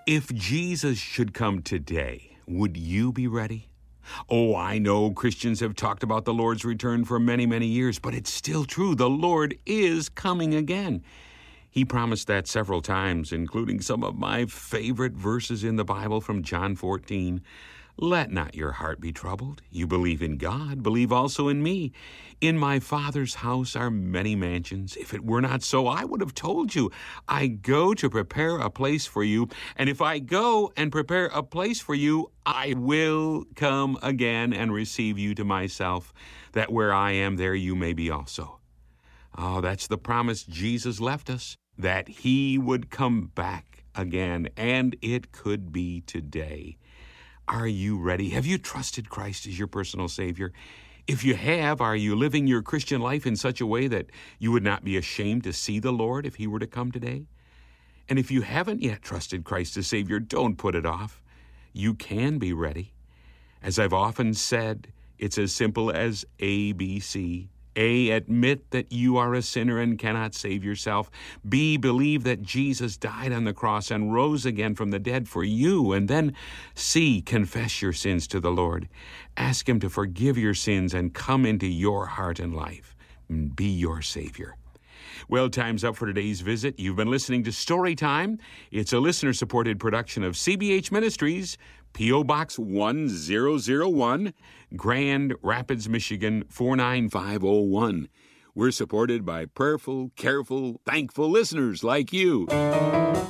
If Jesus should come today, would you be ready? Oh, I know Christians have talked about the Lord's return for many, many years, but it's still true. The Lord is coming again. He promised that several times, including some of my favorite verses in the Bible from John 14. Let not your heart be troubled. You believe in God, believe also in me. In my Father's house are many mansions. If it were not so, I would have told you. I go to prepare a place for you, and if I go and prepare a place for you, I will come again and receive you to myself, that where I am, there you may be also. Oh, that's the promise Jesus left us, that he would come back again, and it could be today. Are you ready? Have you trusted Christ as your personal Savior? If you have, are you living your Christian life in such a way that you would not be ashamed to see the Lord if he were to come today? And if you haven't yet trusted Christ as Savior, don't put it off. You can be ready. As I've often said, it's as simple as ABC. A, admit that you are a sinner and cannot save yourself. B, believe that Jesus died on the cross and rose again from the dead for you. And then C, confess your sins to the Lord. Ask him to forgive your sins and come into your heart and life. Be your Savior. Well, time's up for today's visit. You've been listening to Storytime. It's a listener-supported production of CBH Ministries, P.O. Box 1001, Grand Rapids, Michigan 49501. We're supported by prayerful, careful, thankful listeners like you.